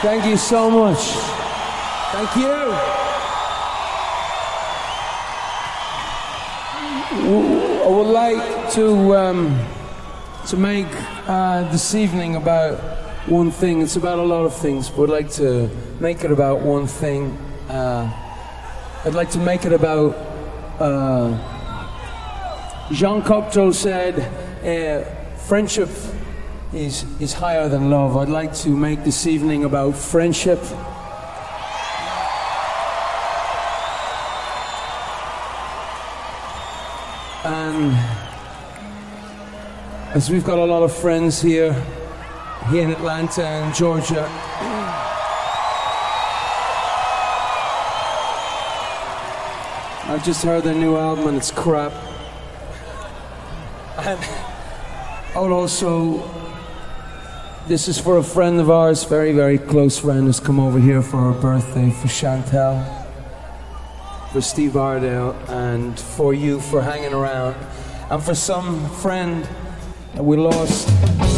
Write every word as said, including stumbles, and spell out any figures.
Thank you so much. Thank you. I would like to um, to make uh, this evening about one thing. It's about a lot of things, but I'd like to make it about one thing. Uh, I'd like to make it about. Uh, Jean Cocteau said, uh, "Friendship is is higher than love." I'd like to make this evening about friendship. And as we've got a lot of friends here, here in Atlanta and Georgia, I've just heard their new album and it's crap. And I would also, this is for a friend of ours, very, very close friend who's come over here for her birthday, for Chantel, for Steve Ardale, and for you for hanging around, and for some friend that we lost